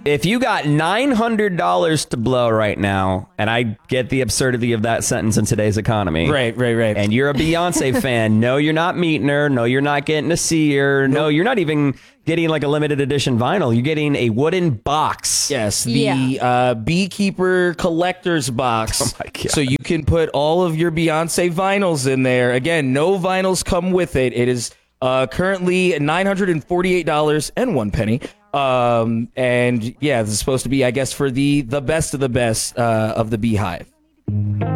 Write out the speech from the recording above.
If you got $900 to blow right now, and I get the absurdity of that sentence in today's economy. Right. And you're a Beyonce fan. No, you're not meeting her. No, you're not getting to see her. No, you're not even getting like a limited edition vinyl. You're getting a wooden box. Yes, the Beekeeper Collector's Box. Oh my God. So you can put all of your Beyonce vinyls in there. Again, no vinyls come with it. It is currently $948.01. And yeah, this is supposed to be, I guess, for the best of the best of the Beehive.